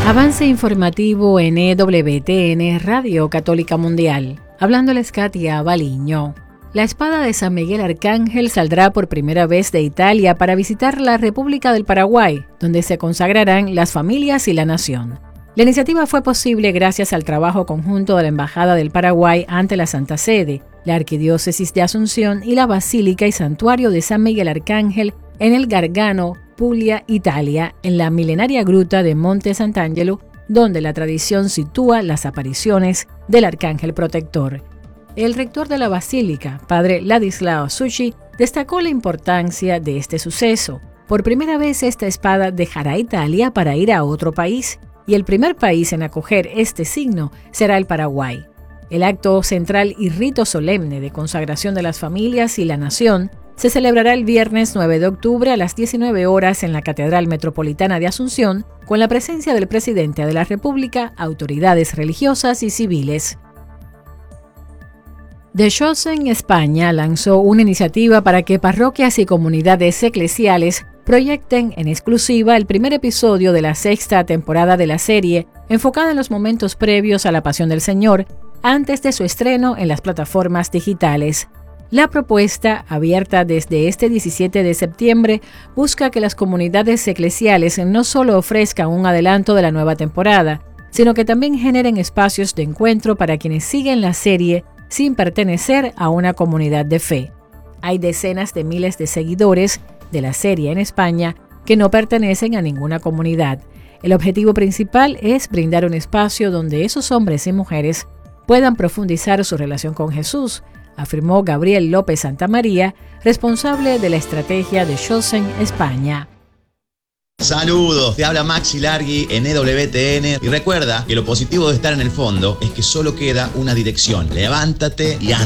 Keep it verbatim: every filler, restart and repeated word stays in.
Avance informativo en E W T N Radio Católica Mundial. Hablándoles Katia Baliño. La espada de San Miguel Arcángel saldrá por primera vez de Italia para visitar la República del Paraguay, donde se consagrarán las familias y la nación. La iniciativa fue posible gracias al trabajo conjunto de la Embajada del Paraguay ante la Santa Sede, la Arquidiócesis de Asunción y la Basílica y Santuario de San Miguel Arcángel en el Gargano, Puglia, Italia, en la milenaria gruta de Monte Sant'Angelo, donde la tradición sitúa las apariciones del Arcángel Protector. El rector de la Basílica, padre Ladislao Succi, destacó la importancia de este suceso. Por primera vez esta espada dejará Italia para ir a otro país, y el primer país en acoger este signo será el Paraguay. El acto central y rito solemne de consagración de las familias y la nación se celebrará el viernes nueve de octubre a las diecinueve horas en la Catedral Metropolitana de Asunción, con la presencia del presidente de la República, autoridades religiosas y civiles. The Chosen España lanzó una iniciativa para que parroquias y comunidades eclesiales proyecten en exclusiva el primer episodio de la sexta temporada de la serie, enfocada en los momentos previos a la Pasión del Señor, antes de su estreno en las plataformas digitales. La propuesta, abierta desde este diecisiete de septiembre, busca que las comunidades eclesiales no solo ofrezcan un adelanto de la nueva temporada, sino que también generen espacios de encuentro para quienes siguen la serie sin pertenecer a una comunidad de fe. Hay decenas de miles de seguidores de la serie en España que no pertenecen a ninguna comunidad. El objetivo principal es brindar un espacio donde esos hombres y mujeres puedan profundizar su relación con Jesús, afirmó Gabriel López Santamaría, responsable de la estrategia de Chosen España. Saludos, te habla Maxi Largui en E W T N y recuerda que lo positivo de estar en el fondo es que solo queda una dirección: levántate y anda.